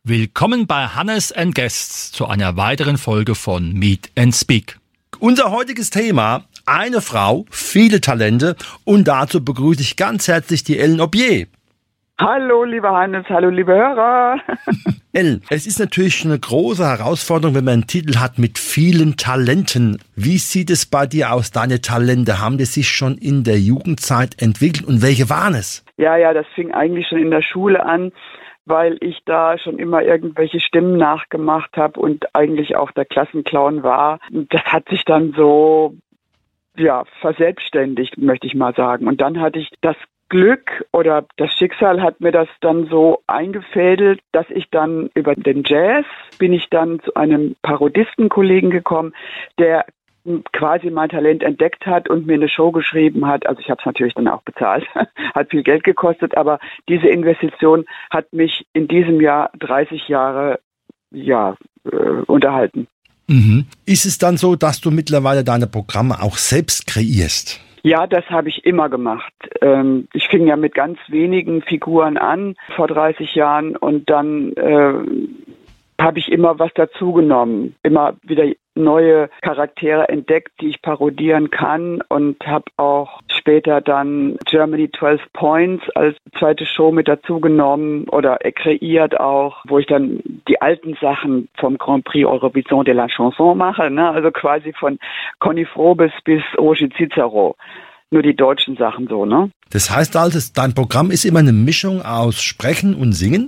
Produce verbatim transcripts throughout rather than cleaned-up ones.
Willkommen bei Hannes and Guests zu einer weiteren Folge von Meet and Speak. Unser heutiges Thema: eine Frau, viele Talente, und dazu begrüße ich ganz herzlich die Ellen Aubier. Hallo, lieber Hannes, hallo, liebe Hörer. Ellen, es ist natürlich eine große Herausforderung, wenn man einen Titel hat mit vielen Talenten. Wie sieht es bei dir aus, deine Talente? Haben die sich schon in der Jugendzeit entwickelt und welche waren es? Ja, ja, das fing eigentlich schon in der Schule an, weil ich da schon immer irgendwelche Stimmen nachgemacht habe und eigentlich auch der Klassenclown war. Das hat sich dann so, ja, verselbstständigt, möchte ich mal sagen. Und dann hatte ich das Glück oder das Schicksal hat mir das dann so eingefädelt, dass ich dann über den Jazz bin ich dann zu einem Parodistenkollegen gekommen, der quasi mein Talent entdeckt hat und mir eine Show geschrieben hat. Also ich habe es natürlich dann auch bezahlt, hat viel Geld gekostet, aber diese Investition hat mich in diesem Jahr dreißig Jahre ja äh, unterhalten. Mhm. Ist es dann so, dass du mittlerweile deine Programme auch selbst kreierst? Ja, das habe ich immer gemacht. Ähm, ich fing ja mit ganz wenigen Figuren an vor dreißig Jahren und dann äh, habe ich immer was dazugenommen, immer wieder neue Charaktere entdeckt, die ich parodieren kann, und habe auch später dann Germany zwölf Points als zweite Show mit dazugenommen oder kreiert auch, wo ich dann die alten Sachen vom Grand Prix Eurovision de la Chanson mache, ne? Also quasi von Conny Frobes bis Roger Cicero. Nur die deutschen Sachen so, ne? Das heißt also, dein Programm ist immer eine Mischung aus Sprechen und Singen?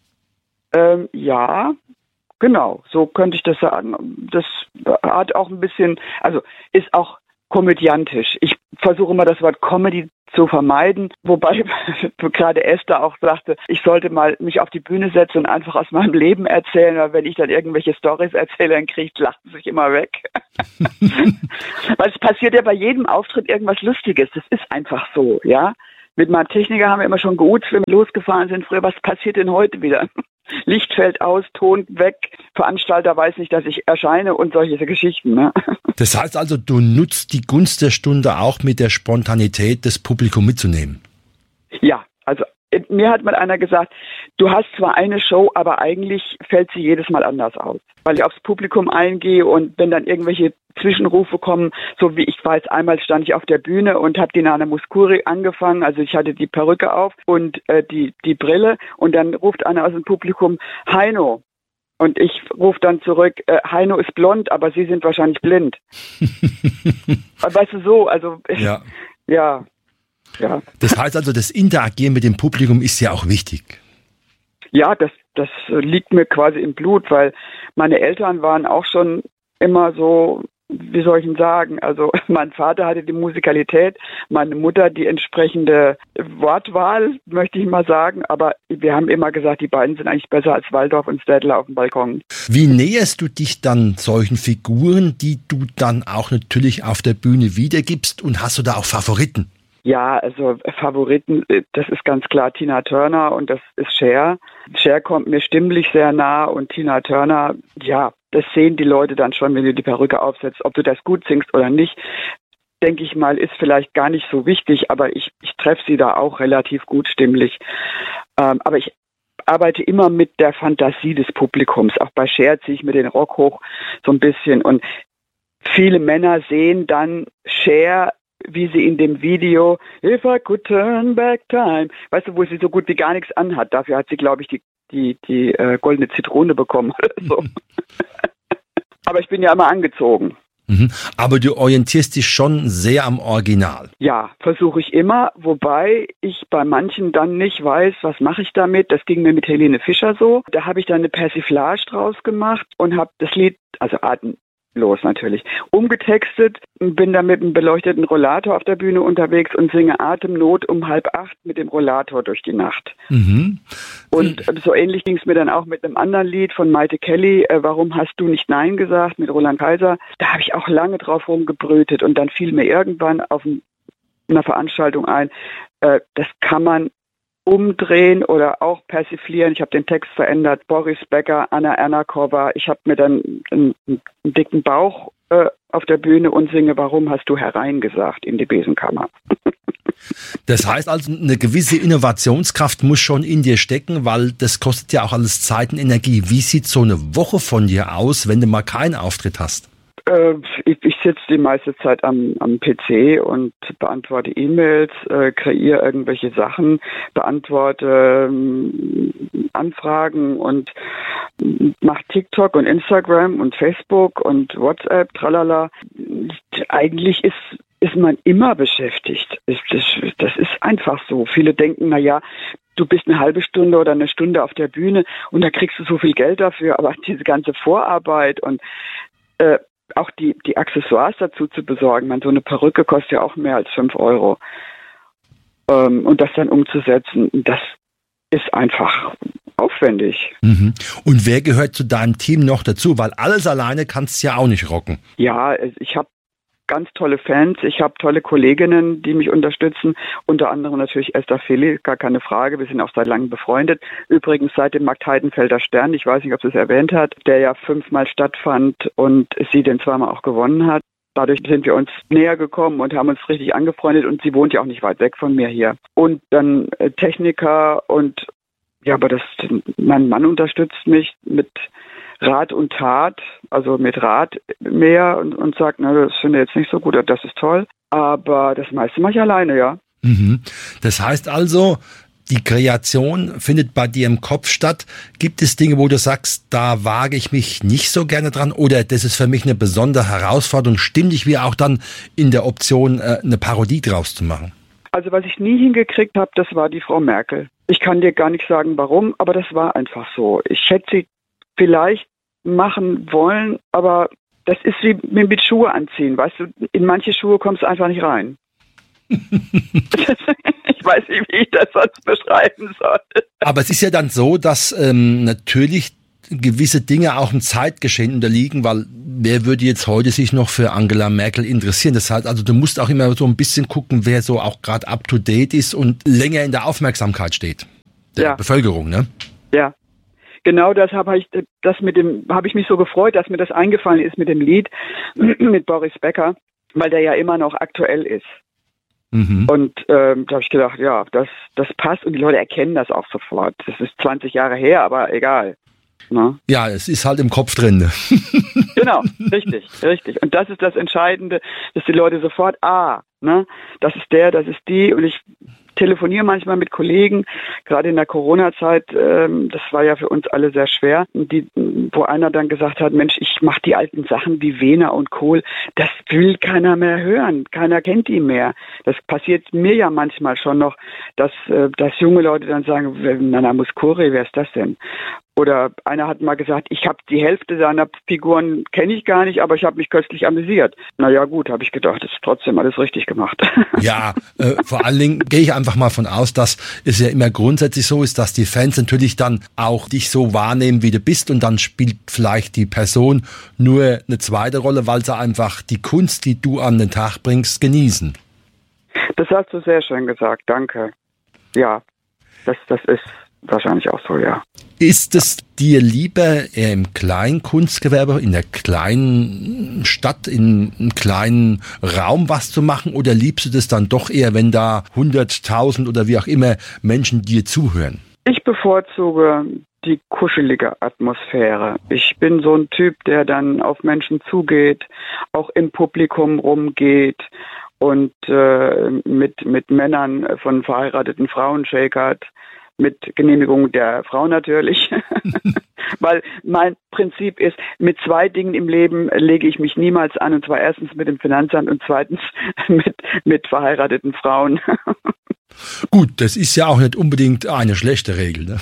Ähm, ja, genau, so könnte ich das sagen. Das hat auch ein bisschen, also ist auch komödiantisch. Ich versuche immer das Wort Comedy zu vermeiden, wobei gerade Esther auch sagte, ich sollte mal mich auf die Bühne setzen und einfach aus meinem Leben erzählen, weil wenn ich dann irgendwelche Storys erzähle, dann kriegt lachen sich immer weg. Weil es passiert ja bei jedem Auftritt irgendwas Lustiges. Das ist einfach so, ja. Mit meinem Techniker haben wir immer schon gehuzt, wenn wir losgefahren sind früher. Was passiert denn heute wieder? Licht fällt aus, Ton weg, Veranstalter weiß nicht, dass ich erscheine und solche Geschichten. Ne? Das heißt also, du nutzt die Gunst der Stunde auch mit der Spontanität, das Publikum mitzunehmen? Ja, also mir hat mal einer gesagt, du hast zwar eine Show, aber eigentlich fällt sie jedes Mal anders aus. Weil ich aufs Publikum eingehe und wenn dann irgendwelche Zwischenrufe kommen, so wie ich weiß, einmal stand ich auf der Bühne und habe die Nana Mouskouri angefangen, also ich hatte die Perücke auf und äh, die die Brille, und dann ruft einer aus dem Publikum, Heino. Und ich rufe dann zurück, äh, Heino ist blond, aber Sie sind wahrscheinlich blind. Weißt du, so, also ja. ja. Ja. Das heißt also, das Interagieren mit dem Publikum ist ja auch wichtig. Ja, das, das liegt mir quasi im Blut, weil meine Eltern waren auch schon immer so, wie soll ich denn sagen, also mein Vater hatte die Musikalität, meine Mutter die entsprechende Wortwahl, möchte ich mal sagen, aber wir haben immer gesagt, die beiden sind eigentlich besser als Waldorf und Städtler auf dem Balkon. Wie näherst du dich dann solchen Figuren, die du dann auch natürlich auf der Bühne wiedergibst, und hast du da auch Favoriten? Ja, also Favoriten, das ist ganz klar Tina Turner und das ist Cher. Cher kommt mir stimmlich sehr nah und Tina Turner, ja, das sehen die Leute dann schon, wenn du die Perücke aufsetzt. Ob du das gut singst oder nicht, denke ich mal, ist vielleicht gar nicht so wichtig, aber ich, ich treffe sie da auch relativ gut stimmlich. Ähm, aber ich arbeite immer mit der Fantasie des Publikums. Auch bei Cher ziehe ich mir den Rock hoch so ein bisschen, und viele Männer sehen dann Cher, wie sie in dem Video If I could turn back time, weißt du, wo sie so gut wie gar nichts anhat. Dafür hat sie, glaube ich, die die die äh, goldene Zitrone bekommen oder so. Aber ich bin ja immer angezogen. Mhm. Aber du orientierst dich schon sehr am Original. Ja, versuche ich immer, wobei ich bei manchen dann nicht weiß, was mache ich damit. Das ging mir mit Helene Fischer so. Da habe ich dann eine Persiflage draus gemacht und habe das Lied, also Atem los natürlich, umgetextet, bin dann mit einem beleuchteten Rollator auf der Bühne unterwegs und singe Atemnot um halb acht mit dem Rollator durch die Nacht. Mhm. Und so ähnlich ging es mir dann auch mit einem anderen Lied von Maite Kelly, äh, Warum hast du nicht Nein gesagt, mit Roland Kaiser. Da habe ich auch lange drauf rumgebrütet, und dann fiel mir irgendwann auf einer Veranstaltung ein, äh, das kann man umdrehen oder auch persiflieren. Ich habe den Text verändert. Boris Becker, Anna Ernakova. Ich habe mir dann einen, einen dicken Bauch äh, auf der Bühne und singe Warum hast du hereingesagt in die Besenkammer. Das heißt also, eine gewisse Innovationskraft muss schon in dir stecken, weil das kostet ja auch alles Zeit und Energie. Wie sieht so eine Woche von dir aus, wenn du mal keinen Auftritt hast? Äh, ich ich sitze die meiste Zeit am, am P C und beantworte E-Mails, äh, kreiere irgendwelche Sachen, beantworte ähm, Anfragen und mache TikTok und Instagram und Facebook und WhatsApp, tralala. Eigentlich ist ist man immer beschäftigt. Das, das ist einfach so. Viele denken, na ja, du bist eine halbe Stunde oder eine Stunde auf der Bühne und da kriegst du so viel Geld dafür. Aber diese ganze Vorarbeit und äh, auch die, die Accessoires dazu zu besorgen, man, so eine Perücke kostet ja auch mehr als fünf Euro. Ähm, und das dann umzusetzen, das ist einfach aufwendig. Mhm. Und wer gehört zu deinem Team noch dazu? Weil alles alleine kannst du ja auch nicht rocken. Ja, ich habe ganz tolle Fans, ich habe tolle Kolleginnen, die mich unterstützen, unter anderem natürlich Esther Fili, gar keine Frage, wir sind auch seit langem befreundet. Übrigens seit dem Markt-Heidenfelder Stern, ich weiß nicht, ob sie es erwähnt hat, der ja fünfmal stattfand und sie den zweimal auch gewonnen hat. Dadurch sind wir uns näher gekommen und haben uns richtig angefreundet und sie wohnt ja auch nicht weit weg von mir hier. Und dann äh, Techniker und ja, aber das, mein Mann unterstützt mich mit Rat und Tat, also mit Rat mehr und, und sagt, na, das finde ich jetzt nicht so gut, das ist toll. Aber das meiste mache ich alleine, ja. Mhm. Das heißt also, die Kreation findet bei dir im Kopf statt. Gibt es Dinge, wo du sagst, da wage ich mich nicht so gerne dran oder das ist für mich eine besondere Herausforderung, stimmig wie auch dann in der Option, eine Parodie draus zu machen? Also was ich nie hingekriegt habe, das war die Frau Merkel. Ich kann dir gar nicht sagen, warum, aber das war einfach so. Ich hätte sie vielleicht machen wollen, aber das ist wie mit Schuhe anziehen, weißt du, in manche Schuhe kommst du einfach nicht rein. Ich weiß nicht, wie ich das sonst beschreiben soll. Aber es ist ja dann so, dass ähm, natürlich gewisse Dinge auch im Zeitgeschehen unterliegen, weil wer würde jetzt heute sich noch für Angela Merkel interessieren? Das heißt also, du musst auch immer so ein bisschen gucken, wer so auch gerade up to date ist und länger in der Aufmerksamkeit steht. Der ja. Bevölkerung, ne? Ja. Genau das habe ich, das mit dem, habe ich mich so gefreut, dass mir das eingefallen ist mit dem Lied mit Boris Becker, weil der ja immer noch aktuell ist. Mhm. Und ähm, da habe ich gedacht, ja, das, das passt und die Leute erkennen das auch sofort. Das ist zwanzig Jahre her, aber egal. Na? Ja, es ist halt im Kopf drin. Ne? Genau, richtig, richtig. Und das ist das Entscheidende, dass die Leute sofort, ah, ne, das ist der, das ist die. Und ich telefoniere manchmal mit Kollegen, gerade in der Corona-Zeit, ähm, das war ja für uns alle sehr schwer, die, wo einer dann gesagt hat, Mensch, ich mache die alten Sachen wie Wehner und Kohl, das will keiner mehr hören, keiner kennt die mehr. Das passiert mir ja manchmal schon noch, dass, äh, dass junge Leute dann sagen, Nana Mouskouri, wer ist das denn? Oder einer hat mal gesagt, ich habe die Hälfte seiner Figuren kenne ich gar nicht, aber ich habe mich köstlich amüsiert. Na ja, gut, habe ich gedacht, das ist trotzdem alles richtig gemacht. Ja, äh, vor allen Dingen gehe ich einfach mal von aus, dass es ja immer grundsätzlich so ist, dass die Fans natürlich dann auch dich so wahrnehmen, wie du bist und dann spielt vielleicht die Person nur eine zweite Rolle, weil sie einfach die Kunst, die du an den Tag bringst, genießen. Das hast du sehr schön gesagt, danke. Ja, das, das ist wahrscheinlich auch so, ja. Ist es dir lieber eher im kleinen Kunstgewerbe, in der kleinen Stadt, in einem kleinen Raum was zu machen oder liebst du das dann doch eher, wenn da hunderttausend oder wie auch immer Menschen dir zuhören? Ich bevorzuge die kuschelige Atmosphäre. Ich bin so ein Typ, der dann auf Menschen zugeht, auch im Publikum rumgeht und äh, mit, mit Männern von verheirateten Frauen shakert. Mit Genehmigung der Frau natürlich, weil mein Prinzip ist, mit zwei Dingen im Leben lege ich mich niemals an, und zwar erstens mit dem Finanzamt und zweitens mit, mit verheirateten Frauen. Gut, das ist ja auch nicht unbedingt eine schlechte Regel, ne?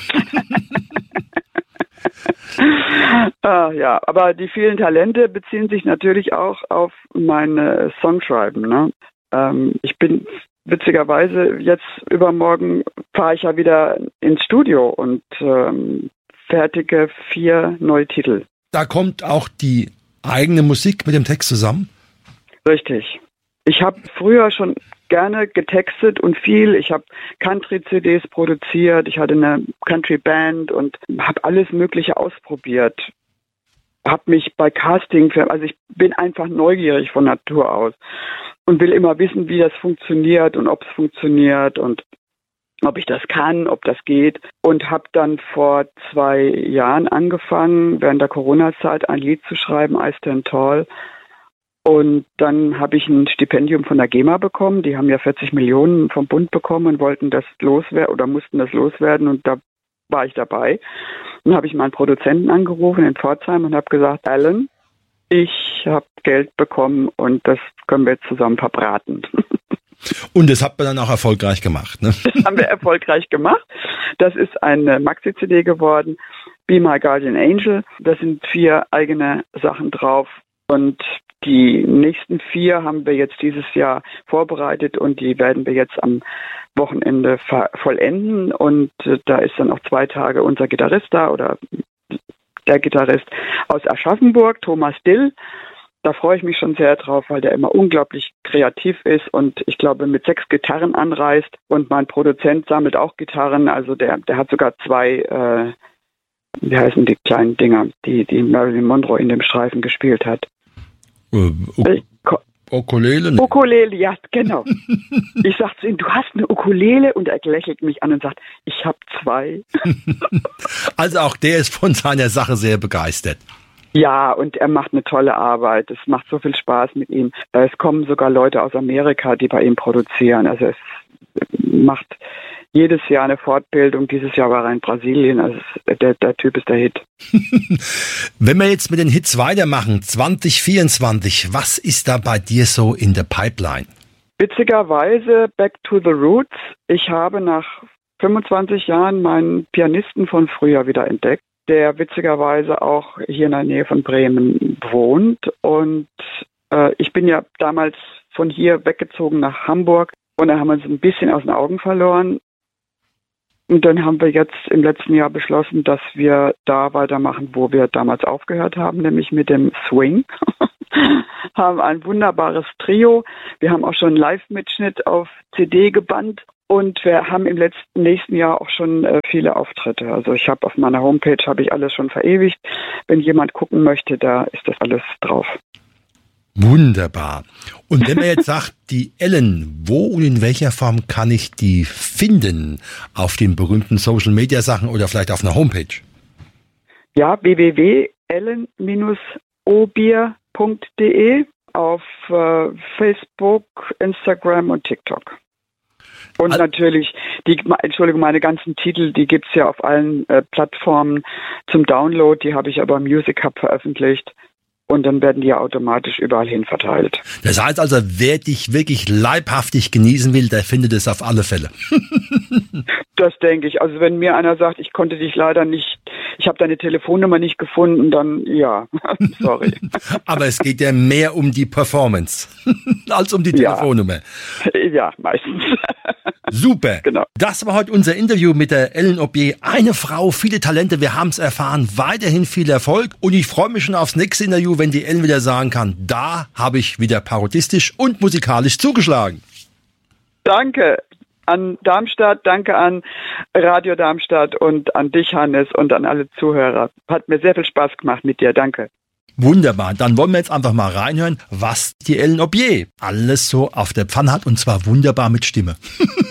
ah, ja, aber die vielen Talente beziehen sich natürlich auch auf meine Songschreiben, ne? Ähm, ich bin witzigerweise, jetzt übermorgen fahre ich ja wieder ins Studio und ähm, fertige vier neue Titel. Da kommt auch die eigene Musik mit dem Text zusammen? Richtig. Ich habe früher schon gerne getextet und viel. Ich habe Country-C Ds produziert, ich hatte eine Country-Band und habe alles Mögliche ausprobiert. Habe mich bei Casting, also ich bin einfach neugierig von Natur aus. und will immer wissen, wie das funktioniert und ob es funktioniert und ob ich das kann, ob das geht. Und habe dann vor zwei Jahren angefangen, während der Corona-Zeit ein Lied zu schreiben, I Stand Tall. Und dann habe ich ein Stipendium von der GEMA bekommen. Die haben ja vierzig Millionen vom Bund bekommen und wollten das loswerden oder mussten das loswerden. Und da war ich dabei. Dann habe ich meinen Produzenten angerufen in Pforzheim und habe gesagt, Alan, ich habe Geld bekommen und das können wir jetzt zusammen verbraten. Und das hat man dann auch erfolgreich gemacht, ne? Das haben wir erfolgreich gemacht. Das ist eine Maxi-C D geworden, Be My Guardian Angel. Da sind vier eigene Sachen drauf und die nächsten vier haben wir jetzt dieses Jahr vorbereitet und die werden wir jetzt am Wochenende vollenden. Und äh, da ist dann auch zwei Tage unser Gitarrist da oder der Gitarrist aus Aschaffenburg, Thomas Dill. Da freue ich mich schon sehr drauf, weil der immer unglaublich kreativ ist und ich glaube mit sechs Gitarren anreist. Und mein Produzent sammelt auch Gitarren, also der, der hat sogar zwei, äh, wie heißen die kleinen Dinger, die, die Marilyn Monroe in dem Streifen gespielt hat. Uh, uh, Ukulele? Ne? Ukulele, ja, genau. Ich sage zu ihm, du hast eine Ukulele und er lächelt mich an und sagt, ich habe zwei. Also auch der ist von seiner Sache sehr begeistert. Ja, und er macht eine tolle Arbeit. Es macht so viel Spaß mit ihm. Es kommen sogar Leute aus Amerika, die bei ihm produzieren. Also es macht jedes Jahr eine Fortbildung. Dieses Jahr war er in Brasilien. Also der, der Typ ist der Hit. Wenn wir jetzt mit den Hits weitermachen, zwanzig vierundzwanzig, was ist da bei dir so in der Pipeline? Witzigerweise Back to the Roots. Ich habe nach fünfundzwanzig Jahren meinen Pianisten von früher wieder entdeckt, der witzigerweise auch hier in der Nähe von Bremen wohnt. Und äh, ich bin ja damals von hier weggezogen nach Hamburg und da haben wir uns ein bisschen aus den Augen verloren. Und dann haben wir jetzt im letzten Jahr beschlossen, dass wir da weitermachen, wo wir damals aufgehört haben, nämlich mit dem Swing. Haben ein wunderbares Trio. Wir haben auch schon einen Live-Mitschnitt auf C D gebannt. Und wir haben im letzten nächsten Jahr auch schon äh, viele Auftritte. Also ich habe auf meiner Homepage habe ich alles schon verewigt. Wenn jemand gucken möchte, da ist das alles drauf. Wunderbar. Und wenn man jetzt sagt, die Ellen, wo und in welcher Form kann ich die finden? Auf den berühmten Social Media Sachen oder vielleicht auf einer Homepage? Ja, w w w punkt ellen Bindestrich obier punkt de auf äh, Facebook, Instagram und TikTok. Und also, natürlich, die, Entschuldigung, meine ganzen Titel, die gibt's ja auf allen äh, Plattformen zum Download, die habe ich aber im Music Hub veröffentlicht. Und dann werden die ja automatisch überall hin verteilt. Das heißt also, wer dich wirklich leibhaftig genießen will, der findet es auf alle Fälle. Das denke ich. Also wenn mir einer sagt, ich konnte dich leider nicht, ich habe deine Telefonnummer nicht gefunden, dann ja, sorry. Aber es geht ja mehr um die Performance als um die Telefonnummer. Ja, ja meistens. Super. Genau. Das war heute unser Interview mit der Ellen Aubier. Eine Frau, viele Talente, wir haben es erfahren. Weiterhin viel Erfolg und ich freue mich schon aufs nächste Interview, wenn die Ellen wieder sagen kann, da habe ich wieder parodistisch und musikalisch zugeschlagen. Danke an Darmstadt, danke an Radio Darmstadt und an dich, Hannes, und an alle Zuhörer. Hat mir sehr viel Spaß gemacht mit dir, danke. Wunderbar, dann wollen wir jetzt einfach mal reinhören, was die Ellen Aubier alles so auf der Pfanne hat und zwar wunderbar mit Stimme.